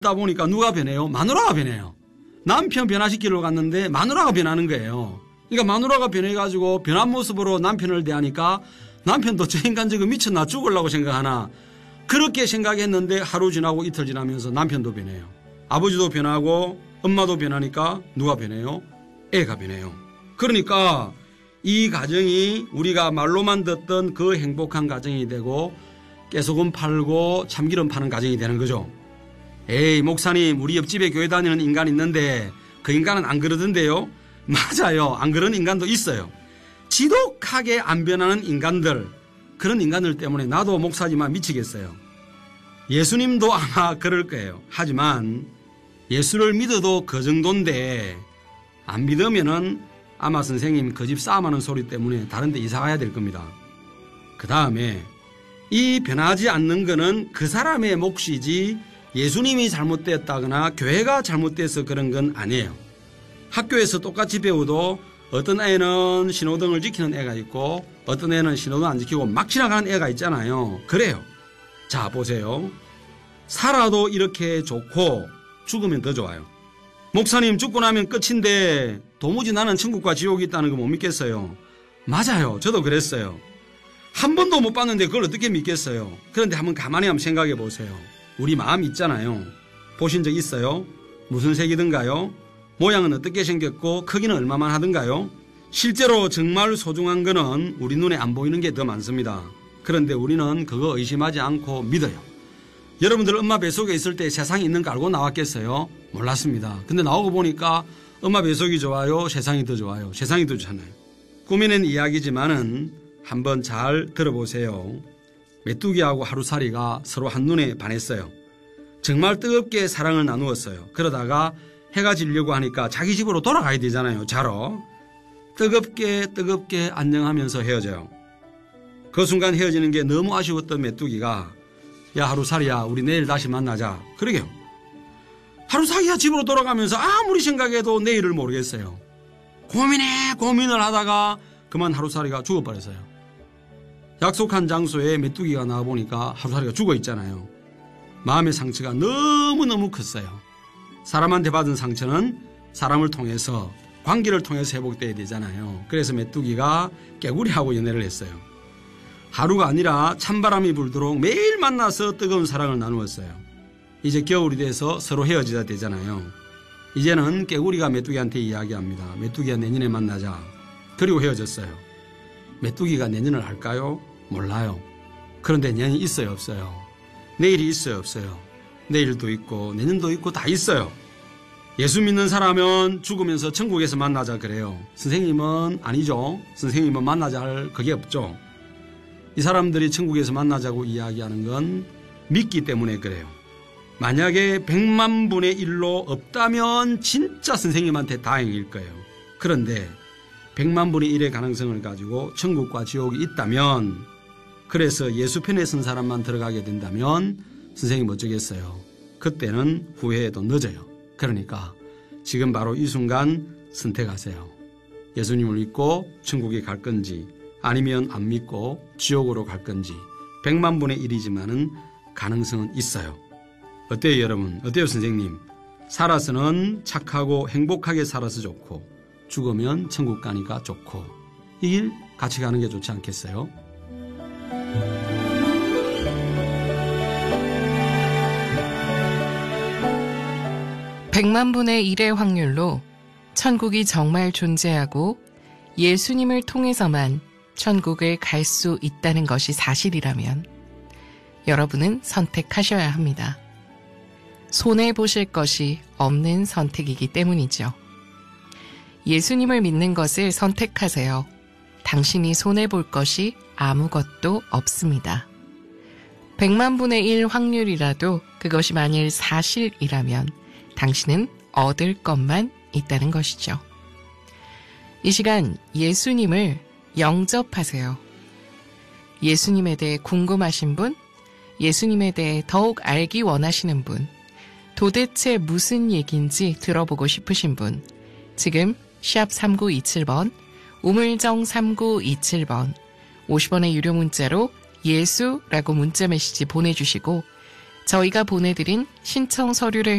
다 보니까 누가 변해요? 마누라가 변해요. 남편 변화시키러 갔는데 마누라가 변하는 거예요. 그러니까 마누라가 변해가지고 변한 모습으로 남편을 대하니까 남편도 저 인간 저거 미쳤나 죽으려고 생각하나 그렇게 생각했는데 하루 지나고 이틀 지나면서 남편도 변해요. 아버지도 변하고 엄마도 변하니까 누가 변해요? 애가 변해요. 그러니까 이 가정이 우리가 말로만 듣던 그 행복한 가정이 되고 깨소금 팔고 참기름 파는 가정이 되는 거죠. 에이 목사님 우리 옆집에 교회 다니는 인간 있는데 그 인간은 안 그러던데요. 맞아요. 안 그런 인간도 있어요. 지독하게 안 변하는 인간들, 그런 인간들 때문에 나도 목사지만 미치겠어요. 예수님도 아마 그럴 거예요. 하지만 예수를 믿어도 그 정도인데 안 믿으면은 아마 선생님 그 집 싸움하는 소리 때문에 다른 데 이사 가야 될 겁니다. 그 다음에 이 변하지 않는 거는 그 사람의 몫이지 예수님이 잘못됐다거나 교회가 잘못돼서 그런 건 아니에요. 학교에서 똑같이 배워도 어떤 애는 신호등을 지키는 애가 있고 어떤 애는 신호등 안 지키고 막 지나가는 애가 있잖아요. 그래요. 자 보세요. 살아도 이렇게 좋고 죽으면 더 좋아요. 목사님 죽고 나면 끝인데 도무지 나는 천국과 지옥이 있다는 거 못 믿겠어요. 맞아요. 저도 그랬어요. 한 번도 못 봤는데 그걸 어떻게 믿겠어요. 그런데 한번 가만히 한번 생각해 보세요. 우리 마음 있잖아요. 보신 적 있어요? 무슨 색이든가요? 모양은 어떻게 생겼고 크기는 얼마만 하든가요? 실제로 정말 소중한 거는 우리 눈에 안 보이는 게 더 많습니다. 그런데 우리는 그거 의심하지 않고 믿어요. 여러분들 엄마 뱃속에 있을 때 세상이 있는 거 알고 나왔겠어요? 몰랐습니다. 근데 나오고 보니까 엄마 뱃속이 좋아요? 세상이 더 좋아요? 세상이 더 좋잖아요. 꾸미는 이야기지만은 한번 잘 들어보세요. 메뚜기하고 하루살이가 서로 한눈에 반했어요. 정말 뜨겁게 사랑을 나누었어요. 그러다가 해가 지려고 하니까 자기 집으로 돌아가야 되잖아요. 자러. 뜨겁게 안녕하면서 헤어져요. 그 순간 헤어지는 게 너무 아쉬웠던 메뚜기가 야 하루살이야 우리 내일 다시 만나자. 그러게요. 하루살이야 집으로 돌아가면서 아무리 생각해도 내일을 모르겠어요. 고민을 하다가 그만 하루살이가 죽어버렸어요. 약속한 장소에 메뚜기가 나와보니까 하루살이가 죽어있잖아요. 마음의 상처가 너무너무 컸어요. 사람한테 받은 상처는 사람을 통해서 관계를 통해서 회복돼야 되잖아요. 그래서 메뚜기가 깨구리하고 연애를 했어요. 하루가 아니라 찬바람이 불도록 매일 만나서 뜨거운 사랑을 나누었어요. 이제 겨울이 돼서 서로 헤어지자 되잖아요. 이제는 깨구리가 메뚜기한테 이야기합니다. 메뚜기야 내년에 만나자. 그리고 헤어졌어요. 메뚜기가 내년을 할까요? 몰라요. 그런데 내년이 있어요 없어요? 내일이 있어요 없어요? 내일도 있고 내년도 있고 다 있어요. 예수 믿는 사람은 죽으면서 천국에서 만나자 그래요. 선생님은 아니죠. 선생님은 만나자 할 그게 없죠. 이 사람들이 천국에서 만나자고 이야기하는 건 믿기 때문에 그래요. 만약에 100만 분의 1로 없다면 진짜 선생님한테 다행일 거예요. 그런데 100만 분의 1의 가능성을 가지고 천국과 지옥이 있다면, 그래서 예수 편에 선 사람만 들어가게 된다면 선생님 어쩌겠어요. 그때는 후회해도 늦어요. 그러니까 지금 바로 이 순간 선택하세요. 예수님을 믿고 천국에 갈 건지 아니면 안 믿고 지옥으로 갈 건지. 100만 분의 1이지만은 가능성은 있어요. 어때요 여러분? 어때요 선생님? 살아서는 착하고 행복하게 살아서 좋고 죽으면 천국 가니까 좋고 이 길 같이 가는 게 좋지 않겠어요? 백만 분의 1의 확률로 천국이 정말 존재하고 예수님을 통해서만 천국을 갈 수 있다는 것이 사실이라면 여러분은 선택하셔야 합니다. 손해보실 것이 없는 선택이기 때문이죠. 예수님을 믿는 것을 선택하세요. 당신이 손해볼 것이 아무것도 없습니다. 100만 분의 1 확률이라도 그것이 만일 사실이라면 당신은 얻을 것만 있다는 것이죠. 이 시간 예수님을 영접하세요. 예수님에 대해 궁금하신 분, 예수님에 대해 더욱 알기 원하시는 분, 도대체 무슨 얘기인지 들어보고 싶으신 분, 지금 샵 3927번, 우물정 3927번, 50원의 유료 문자로 예수라고 문자 메시지 보내주시고 저희가 보내드린 신청 서류를